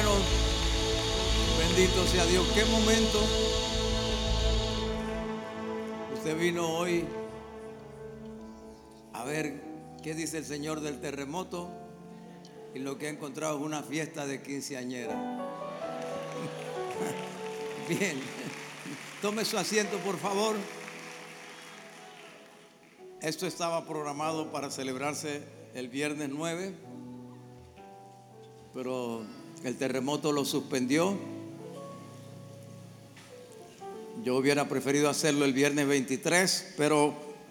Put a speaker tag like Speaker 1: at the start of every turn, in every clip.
Speaker 1: hermanos. Bendito sea Dios. Qué momento. Usted vino hoy a ver qué dice el Señor del terremoto, y lo que ha encontrado es una fiesta de quinceañera. Bien, tome su asiento, por favor. Esto estaba programado para celebrarse el viernes 9, pero el terremoto lo suspendió. Yo hubiera preferido hacerlo el viernes 23, pero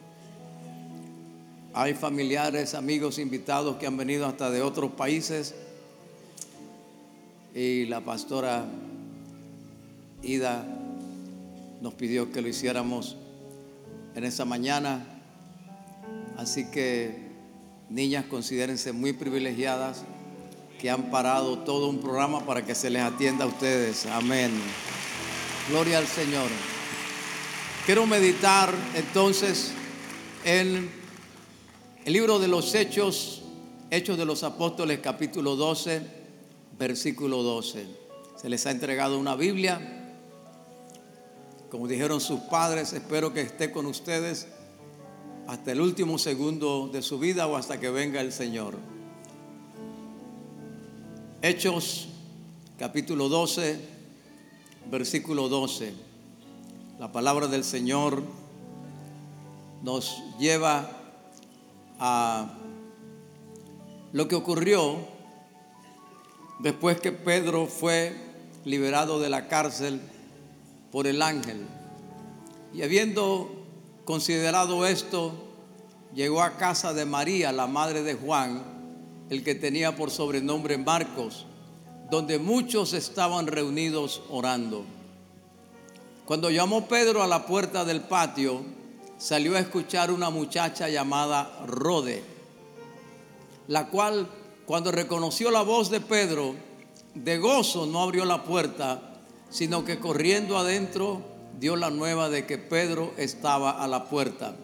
Speaker 1: hay familiares, amigos, invitados que han venido hasta de otros países, y la pastora Ida nos pidió que lo hiciéramos en esa mañana. Así que, niñas, considérense muy privilegiadas que han parado todo un programa para que se les atienda a ustedes. Amén. Gloria al Señor. Quiero meditar entonces en el libro de los Hechos de los Apóstoles, capítulo 12, versículo 12. Se les ha entregado una Biblia. Como dijeron sus padres, espero que esté con ustedes hasta el último segundo de su vida o hasta que venga el Señor. Hechos, capítulo 12, versículo 12. La palabra del Señor nos lleva a lo que ocurrió después que Pedro fue liberado de la cárcel por el ángel. Y habiendo considerado esto, llegó a casa de María, la madre de Juan, el que tenía por sobrenombre Marcos, donde muchos estaban reunidos orando. Cuando llamó Pedro a la puerta del patio, salió a escuchar una muchacha llamada Rode, la cual, cuando reconoció la voz de Pedro, de gozo no abrió la puerta, sino que corriendo adentro dio la nueva de que Pedro estaba a la puerta.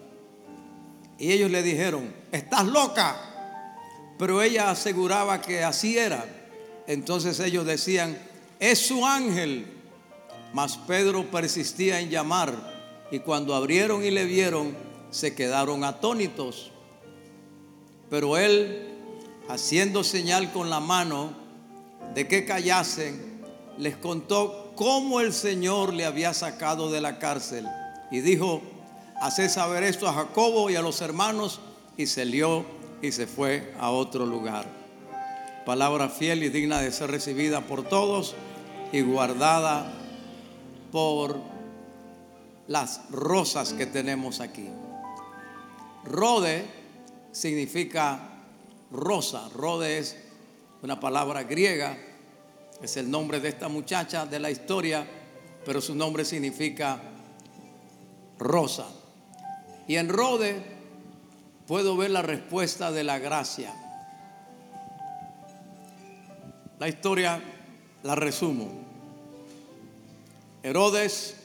Speaker 1: Y ellos le dijeron: ¿estás loca? Pero ella aseguraba que así era. Entonces ellos decían: es su ángel. Mas Pedro persistía en llamar, y cuando abrieron y le vieron, se quedaron atónitos. Pero él, haciendo señal con la mano de que callasen, les contó cómo el Señor le había sacado de la cárcel, y dijo: haced saber esto a Jacobo y a los hermanos. Y salió y se fue a otro lugar. Palabra fiel y digna de ser recibida por todos y guardada por las rosas que tenemos aquí. Rode significa rosa. Rode es una palabra griega, es el nombre de esta muchacha de la historia, pero su nombre significa rosa. Y en Rode puedo ver la respuesta de la gracia. La historia la resumo. Herodes